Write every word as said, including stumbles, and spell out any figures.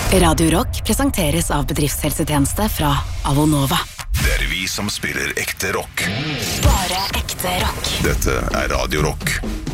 Radio Rock presenteres av bedriftshelsetjeneste fra Avonova. Det er vi som spiller ekte rock. Bare ekte rock. Dette er Radio Rock.